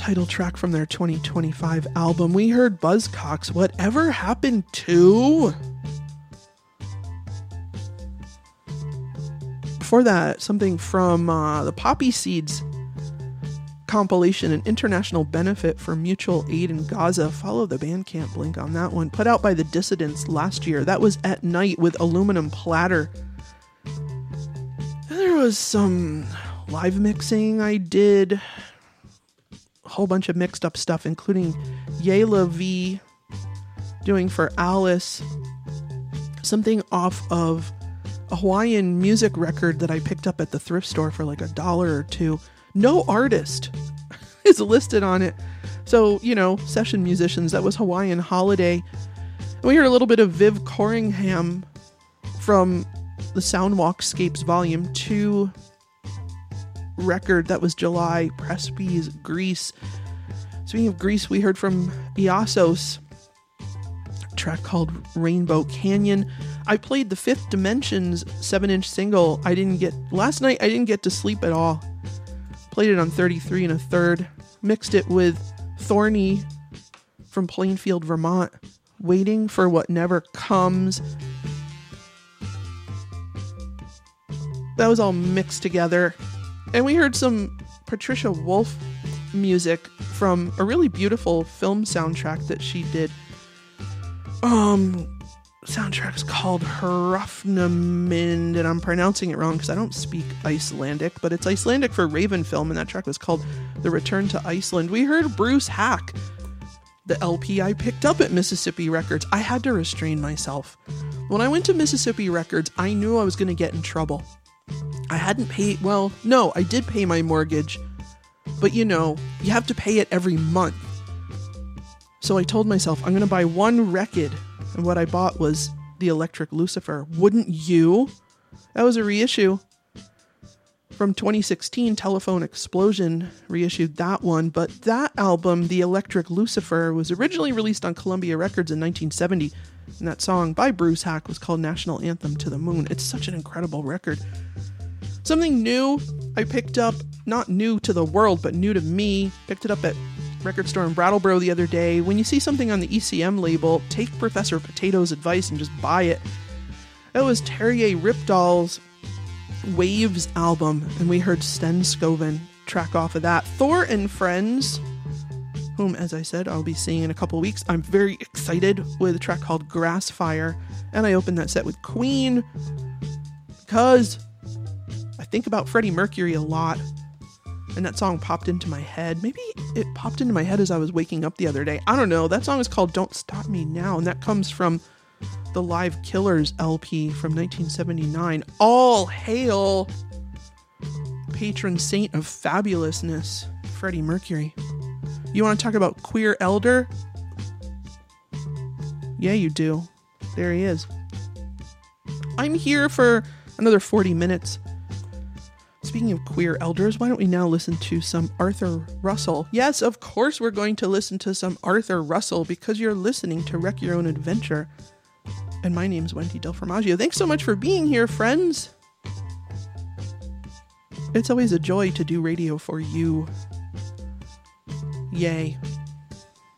title track from their 2025 album. We heard Buzzcocks, Whatever Happened To? Before that, something from the Poppy Seeds compilation, An International Benefit for Mutual Aid in Gaza. Follow the Bandcamp link on that one. Put out by the Dissidents last year. That was At Night with Aluminum Platter. And there was some live mixing I did. A whole bunch of mixed up stuff, including Yayla V doing for Alice something off of a Hawaiian music record that I picked up at the thrift store for like $1 or $2. No artist is listed on it. So, you know, session musicians. That was Hawaiian Holiday. And we heard a little bit of Viv Corringham from the Soundwalkscapes Volume 2 record. That was July. Presby's Grease. Speaking of Grease, we heard from Iasos, a track called Rainbow Canyon. I played the Fifth Dimensions 7-inch single. Last night I didn't get to sleep at all. Played it on 33 1/3. Mixed it with Thorny from Plainfield, Vermont. Waiting for What Never Comes. That was all mixed together. And we heard some Patricia Wolf music from a really beautiful film soundtrack that she did. Soundtrack's called Hrafnamynd, and I'm pronouncing it wrong because I don't speak Icelandic, but it's Icelandic for Raven Film, and that track was called The Return to Iceland. We heard Bruce Hack, the LP I picked up at Mississippi Records. I had to restrain myself. When I went to Mississippi Records, I knew I was going to get in trouble. I hadn't paid, I did pay my mortgage, but you know, you have to pay it every month. So I told myself, I'm going to buy one record, and what I bought was The Electric Lucifer. Wouldn't you? That was a reissue from 2016. Telephone Explosion reissued that one, but that album, The Electric Lucifer, was originally released on Columbia Records in 1970, and that song by Bruce Hack was called National Anthem to the Moon. It's such an incredible record. Something new I picked up, not new to the world, but new to me. Picked it up at record store in Brattleboro the other day. When you see something on the ECM label, take Professor Potato's advice and just buy it. That was Terrier Ripdahl's Waves album, and we heard Stenskoven track off of that. Thor and Friends, whom, as I said, I'll be seeing in a couple weeks. I'm very excited with a track called Grassfire, and I opened that set with Queen because I think about Freddie Mercury a lot, and that song popped into my head. Maybe it popped into my head as I was waking up the other day. I don't know. That song is called Don't Stop Me Now, and that comes from the Live Killers LP from 1979. All hail patron saint of fabulousness, Freddie Mercury. You want to talk about queer elder? Yeah, you do. There he is. I'm here for another 40 minutes. Speaking of queer elders, why don't we now listen to some Arthur Russell? Yes, of course we're going to listen to some Arthur Russell because you're listening to Wreck Your Own Adventure. And my name's Wendy Del Formaggio. Thanks so much for being here, friends. It's always a joy to do radio for you. Yay.